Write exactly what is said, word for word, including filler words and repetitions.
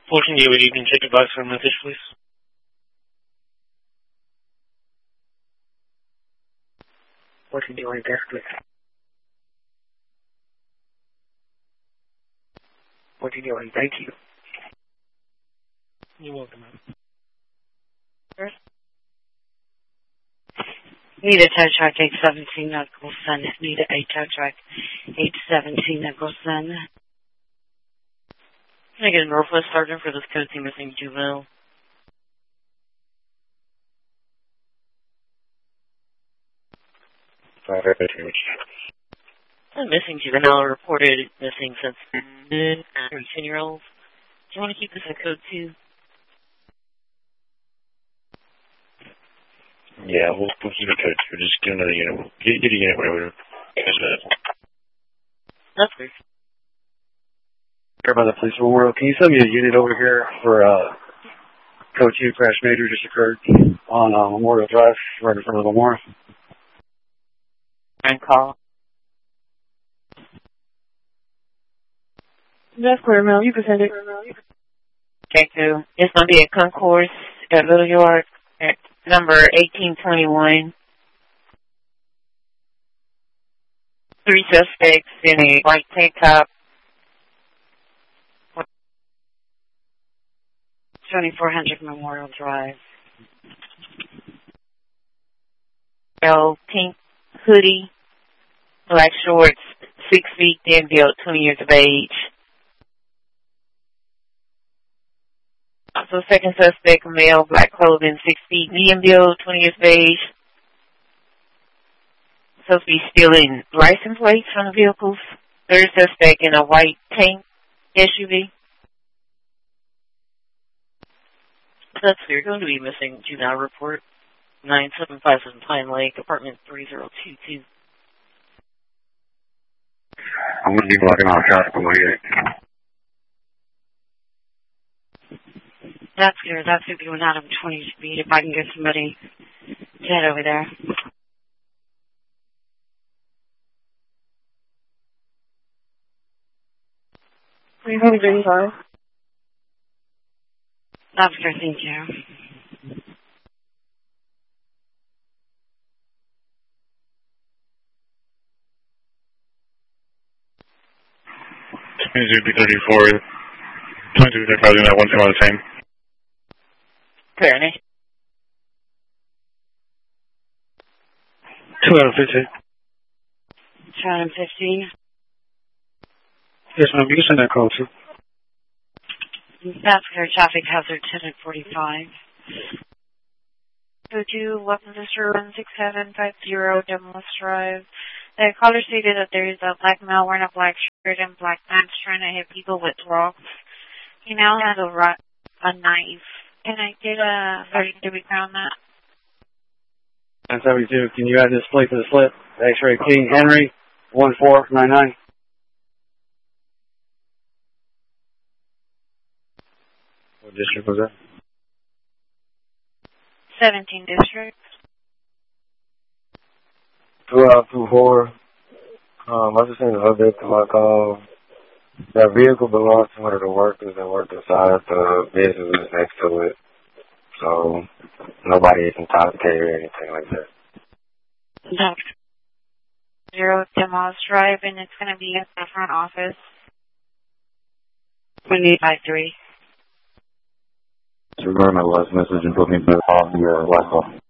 fourteen D, you can check advice for a message, please. fourteen D, right there, please. fourteen D, right, thank you. You're welcome, man. First. Need a tow truck, eight seventeen Nicholson. Need a tow truck, eight seventeen Nicholson. Can I get a Northwest Sergeant for this code team missing juvenile? five eighteen. The missing juvenile reported missing since noon after ten-year-olds. Do you want to keep this in code two? Yeah, we'll, we'll keep it code two. Just get another unit. Get, get a unit, whatever. That's weird. Care about the police memorial. Can you send me a unit over here for uh, code two crash major just occurred on uh, Memorial Drive, right in front of the memorial? And call. That's clear, Mel. You can send it. Okay, so it's going to be a concourse at Little York at number eighteen twenty-one. Three suspects in a white tank top. twenty-four hundred Memorial Drive. L, pink hoodie, black shorts, six feet, thin built, twenty years of age. Also, second suspect, male, black clothing, six feet, medium build, twenty years of age. Supposed to be stealing license plates from the vehicles. Third suspect in a white tank S U V. That's you're going to be missing juvenile report. nine seven five seven Pine Lake, apartment three zero two two. I'm going to be blocking off traffic over here. That's clear. That's if you went out of twenty speed. If I can get somebody to head over there. three hundred five. That's clear. Thank you. twenty-two B thirty-four. twenty-two B thirty-five, doing that one thing on the same. Clear, Nick. two out of fifteen. two out of fifteen. Yes, ma'am. You can send that call, too. That's clear. Traffic hazard ten at forty-five. Go to weapons issue one six seven five zero Demos Drive. The caller stated that there is a black male wearing a black shirt and black pants trying to hit people with rocks. He now has a, ro- a knife. Can I get a thirty degree on that? nine seventy-two, can you add this plate to the slip? X-ray King Henry, one four nine nine. What district was that? seventeen district. Two out two four. Um, I just seen an update to my call. That vehicle belongs to one of the workers that worked inside the business next to it. So nobody is intoxicated or anything like that. Doctor Zero Demos Drive, and it's going to be at the front office. one eight five three. Regarding my last message and put me back on your last call.